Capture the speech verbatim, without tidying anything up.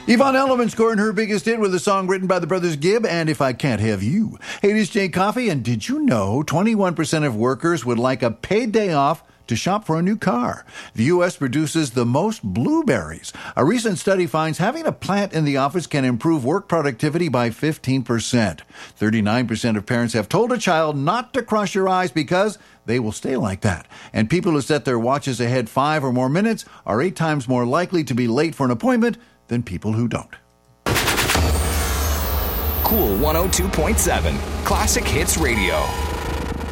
Yvonne Elliman scoring her biggest hit with a song written by the brothers Gibb and If I Can't Have You. Hey, this is Jay Coffey, and did you know twenty-one percent of workers would like a paid day off to shop for a new car? The U S produces the most blueberries. A recent study finds having a plant in the office can improve work productivity by fifteen percent. thirty-nine percent of parents have told a child not to cross your eyes because they will stay like that. And people who set their watches ahead five or more minutes are eight times more likely to be late for an appointment than people who don't. Cool one oh two point seven, Classic Hits Radio.